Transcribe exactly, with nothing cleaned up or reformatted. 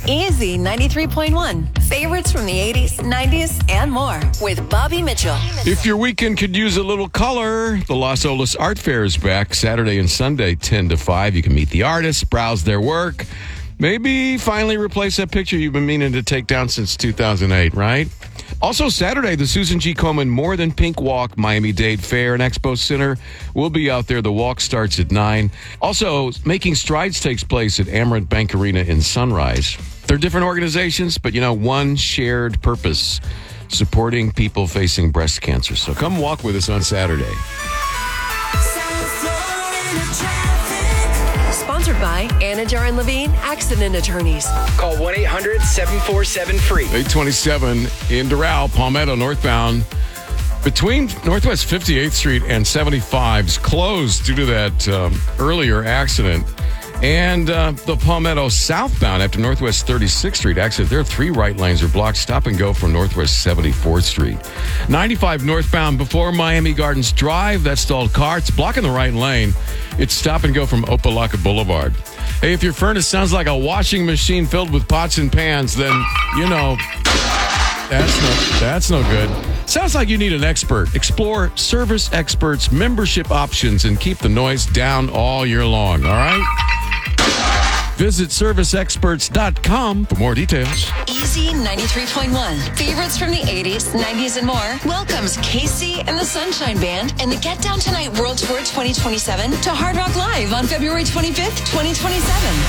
Easy ninety-three point one. Favorites from the eighties, nineties, and more with Bobby Mitchell. If your weekend could use a little color, the Los Olas Art Fair is back Saturday and Sunday, ten to five. You can meet the artists, browse their work, maybe finally replace that picture you've been meaning to take down since two thousand eight, right? Also Saturday, the Susan G. Komen More Than Pink Walk, Miami-Dade Fair and Expo Center will be out there. The walk starts at nine. Also, Making Strides takes place at Amerant Bank Arena in Sunrise. They're different organizations, but, you know, one shared purpose, supporting people facing breast cancer. So come walk with us on Saturday. Sponsored by Anajar and Levine Accident Attorneys. Call one eight hundred seven four seven free. eight twenty-seven in Doral, Palmetto northbound. Between Northwest fifty-eighth Street and seventy-five is closed due to that um, earlier accident. And uh, the Palmetto southbound after Northwest thirty-sixth Street accident, there are three right lanes are blocked. Stop and go from Northwest seventy-fourth Street. ninety-five northbound before Miami Gardens Drive, that stalled car. It's blocking the right lane. It's stop and go from Opelika Boulevard. Hey, if your furnace sounds like a washing machine filled with pots and pans, then, you know, that's no, that's no good. Sounds like you need an expert. Explore Service Experts membership options and keep the noise down all year long, all right? Visit service experts dot com for more details. Easy ninety-three point one. Favorites from the eighties, nineties, and more welcomes Casey and the Sunshine Band and the Get Down Tonight World Tour twenty twenty-seven to Hard Rock Live on February twenty-fifth, twenty twenty-seven.